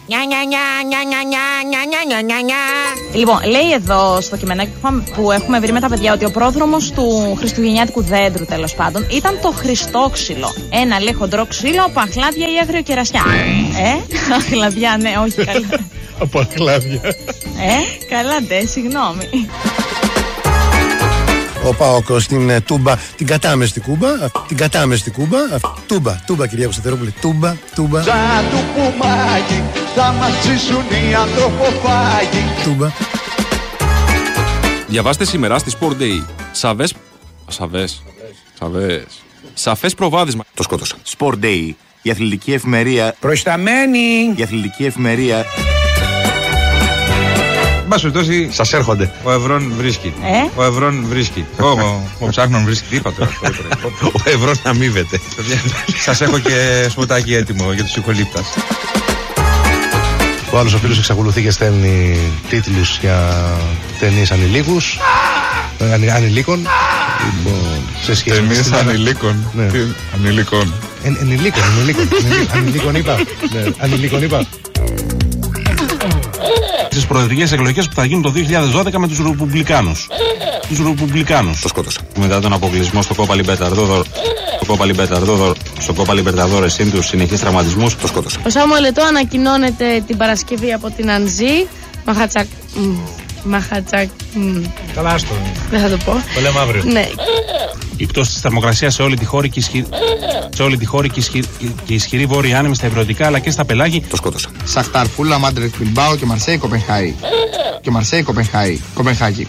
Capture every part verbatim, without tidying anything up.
Λοιπόν, λέει εδώ στο κειμενάκι που έχουμε βρει με τα παιδιά ότι ο πρόδρομος του χριστουγεννιάτικου δέντρου, τέλος πάντων, ήταν το χριστόξυλο. Ένα λέει χοντρό ξύλο από αχλάδια ή άγριο κερασιά. Ε, αχλαδιά, ναι, όχι καλά. Από αχλάδια. Ε, καλά, ντε, συγγνώμη. Ο ΠΑΟΚ στην ε, Τούμπα, την κατάμε στην Κούμπα, την κατάμε στην Κούμπα, α, Τούμπα, Τούμπα κυρία Κωνσταντερόπουλη, Τούμπα, Τούμπα. Σαν του πουμάκι, θα μας ζήσουν οι ανθρωποφάγοι. Τούμπα. Διαβάστε σήμερα στη Sport Day. Σαβές, Σαβές, Σαβές, σαφές προβάδισμα. Το σκότωσα. Sport Day, η αθλητική εφημερία. Προϊσταμένη. Η αθλητική εφημερία. Μπας περιπτώσει, Σας έρχονται. ο Ευρών βρίσκει. Ε? Ο Ευρών βρίσκει. Ο ψάχνων βρίσκει. Τι είπα τώρα. Ο Ευρώς αμείβεται. Σας έχω και σμουτάκι έτοιμο για τους οικολήπτας. Ο άλλος ο φίλος εξακολουθεί και στέλνει τίτλους για ταινίες ανηλίκους, ανη, ανηλίκων. Σε σχέση Ταινίες με ανηλίκων. Ναι. Τι, ανηλίκων. Εν, ενηλίκων, ενηλίκων. Ανηλίκων είπα. Ναι, ανηλίκων είπα. Στις προεδρικές εκλογές που θα γίνουν το δύο χιλιάδες δώδεκα με τους Ρεπουμπλικάνους. Τους Ρεπουμπλικάνους. Το σκότωσα. Μετά τον αποκλεισμό στο Κόπα Λιμπερταδόρ, στο Κόπα Λιμπερταδόρ, στο Κόπα Λιμπερταδόρ, εσύ τους συνεχείς τραυματισμούς. Το σκότωσα. Ο Σάμουελ Ετώ ανακοινώνεται την Παρασκευή από την Ανζή. Μαχατσακ. Μαχατσακ. Καλά, άστο. Δεν θα το πω. Το λέμε αύριο. Ναι. Η πτώση της θερμοκρασίας σε όλη τη χώρα και ισχυρή, σε όλη τη χώρα και ισχυρή, και ισχυρή βόρεια άνεμη στα υπηρετικά αλλά και στα πελάγη. Το σκότωσα. Σαχτάρ Φούλα, Μάντρετ Μπιλμπάο και Μαρσέη Κοπενχάη. Και Μαρσέη Κοπενχάη. Κοπενχάγη.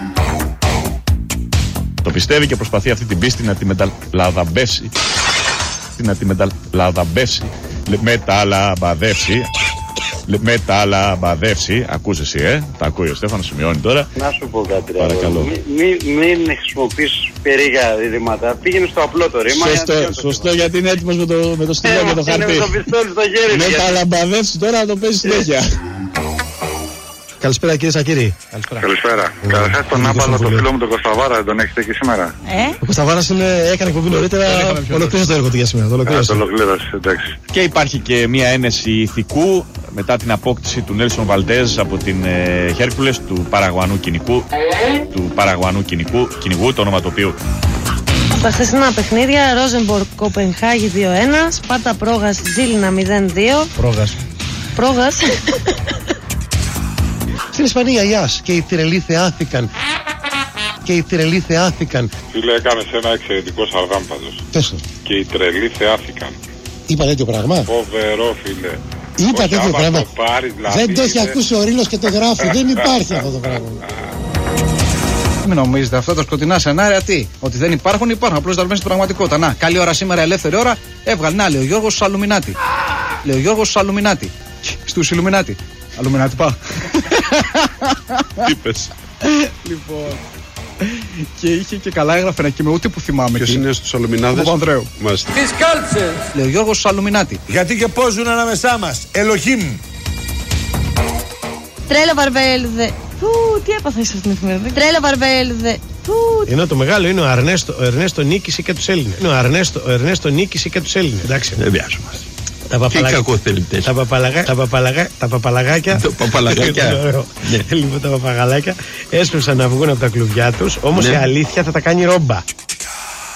Το πιστεύει και προσπαθεί αυτή την πίστη να τη μεταλαδαμπεύσει. Να τη μεταλαδαμπεύσει. Μεταλαμπαδεύσει. Μεταλαμπαδεύσει. Ακούς εσύ, ε. Τα ακούει ο Στέφανος, σημειώνει τώρα. Να σου πω κάτι. Παρακαλώ. Μην μη, μη χρησιμοποιείς περίγα ρήματα. Πήγαινε στο απλό το ρήμα. Σωστό, σωστό, γιατί είναι έτοιμος με το, με το στυλό και το χαρτί. Είναι με το πιστόλι στο χέρι. Μεταλαμπαδεύσει τώρα να το παίζει συνέχεια. Καλησπέρα κύριε Σακύρη. Καλησπέρα. Καλησπέρα. Καταρχάς τον Άπαλο, το φίλο μου τον Κωνσταβάρα, δεν τον έχετε εκεί σήμερα. Ε? Ο Κωνσταβάρας έκανε εκπομπή νωρίτερα, ολοκλήρωσε το έργο του για σήμερα. Το ολοκλήρωσε. Το ολοκλήρωσε, εντάξει. Και υπάρχει και μια ένεση ηθικού μετά την απόκτηση του Νέλσον Βαλντέζ από την ε, Χέρκουλες του Παραγουανού κυνηγού, του Παραγουανού κυνηγού, κυνηγού, το όνομα του οποίου. Τα χθεσινά παιχνίδια, Ρόζενμπορκ Κοπενχάγη δύο ένα, Σπάρτα Πρόγας Ζήλινα μηδέν δύο. Πρόγας. Πρόγας. Στην Ισπανία, Ιάς, και οι Τυρελοί θεάθηκαν. Και οι Τυρελοί θεάθηκαν. Φίλε, έκανες ένα εξαιρετικό σαρδάμ πάντως. Πες το. Και οι τρελοί θεάθηκαν. Είπα τέτοιο πράγμα. Φοβερό, φίλε. Είπα τέτοιο πράγμα. Το πάρεις, δηλαδή, δεν το έχει είναι... ακούσει ο Ρήλος και το γράφει. Δεν υπάρχει αυτό το πράγμα. Μην νομίζετε αυτά τα σκοτεινά σενάρια τι. Ότι δεν υπάρχουν, υπάρχουν. Απλώς τα στην πραγματικότητα. Να, καλή ώρα σήμερα, ελεύθερη ώρα. Έβγαλε. Να, λέει ο Γιώργος στους Αλουμινάτι. Λέει ο Γιώργος στους Αλουμινάτι. Στους Ιλουμινάτι. Αλουμινάτι πάω. Τι πες. Λοιπόν. Και είχε και καλά έγραφε ένα κείμενο, ούτε που θυμάμαι. Ποιος είναι στους Αλουμινάδες? Ο Παπανδρέου. Μάλιστα. Τις κάλτσες. Λέει ο Γιώργος στους Αλουμινάτι. Γιατί και πώς ζουν ανάμεσά μας. Ελοχήμ. Τρέλα Βαρβέλδε. Ου, τι έπαθα σε αυτήν την εφημερίδα. Τρέλα Βαρβέλδε. Ενώ το μεγάλο είναι ο Αρνέστο, ο Ερνέστο νίκησε και τους Έλληνες. Είναι ο Αρνέστο, ο Ερνέστο νίκησε και τους Έλληνες. Εντάξει. Δεν βιάζομαστε. Τα παπαλαγάκια. Τι κακοθελητές. Τα παπαλαγάκια. Τα παπαλαγάκια. Τα παπαλαγάκια. Τα παπαλαγάκια. Λοιπόν, τα παπαγαλάκια έσπευσαν να βγουν από τα κλουβιά τους. Όμως η αλήθεια θα τα κάνει ρόμπα.